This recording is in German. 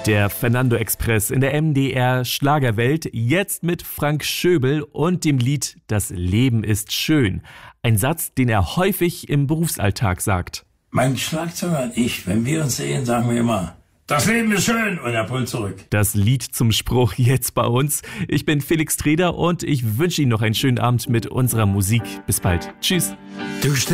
Der Fernando Express in der MDR Schlagerwelt, jetzt mit Frank Schöbel und dem Lied Das Leben ist schön. Ein Satz, den er häufig im Berufsalltag sagt. Mein Schlagzeuger und ich, wenn wir uns sehen, sagen wir immer, das Leben ist schön, und er pullt zurück. Das Lied zum Spruch jetzt bei uns. Ich bin Felix Treder und ich wünsche Ihnen noch einen schönen Abend mit unserer Musik. Bis bald. Tschüss.